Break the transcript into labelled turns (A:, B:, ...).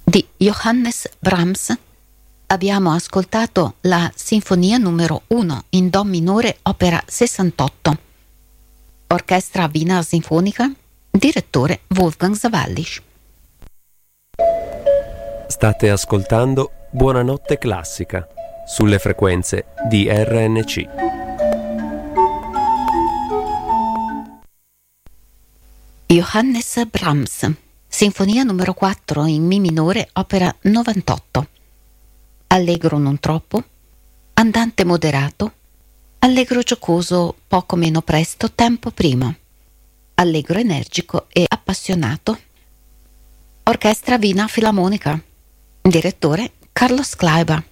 A: di Johannes Brahms abbiamo ascoltato la Sinfonia numero 1 in Do minore, opera 68. Orchestra Wiener Sinfonica, direttore Wolfgang Sawallisch.
B: State ascoltando Buonanotte Classica sulle frequenze di RNC.
A: Johannes Brahms, Sinfonia numero 4 in Mi minore, opera 98. Allegro non troppo, andante moderato, allegro giocoso poco meno presto tempo prima, allegro energico e appassionato. Orchestra Wiener Filarmonica, direttore Carlos Kleiber.